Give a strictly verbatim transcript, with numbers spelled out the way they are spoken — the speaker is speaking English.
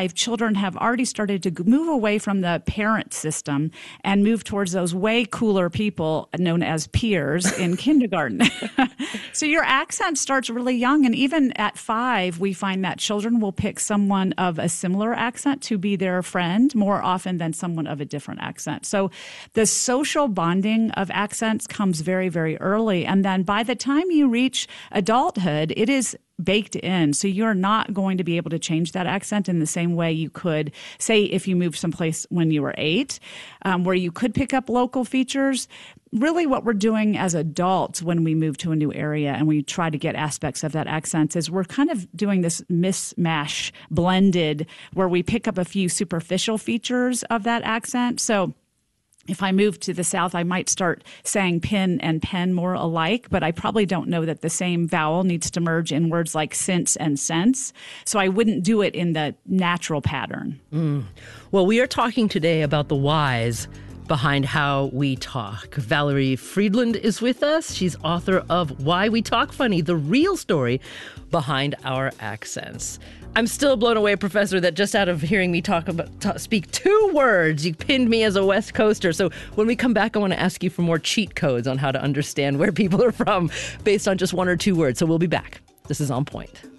five, children have already started to g- move away from the parent system and move towards those way cooler people known as peers in kindergarten. So your accent starts really young. And even at five, we find that children will pick someone of a similar accent to be their friend more often than someone of a different accent. So the social bonding of accents comes very, very early. And then by the time you reach adulthood, it is baked in. So you're not going to be able to change that accent in the same way you could, say, if you moved someplace when you were eight, um, where you could pick up local features. Really what we're doing as adults when we move to a new area and we try to get aspects of that accent is we're kind of doing this mismatch blended where we pick up a few superficial features of that accent. So if I move to the South, I might start saying pin and pen more alike, but I probably don't know that the same vowel needs to merge in words like since and sense. So I wouldn't do it in the natural pattern. Mm. Well, we are talking today about the whys behind how we talk. Valerie Friedland is with us. She's author of Why We Talk Funny, the real story behind our accents. I'm still blown away, Professor, that just out of hearing me talk about t- speak two words, you pinned me as a West Coaster. So when we come back, I want to ask you for more cheat codes on how to understand where people are from based on just one or two words. So we'll be back. This is On Point.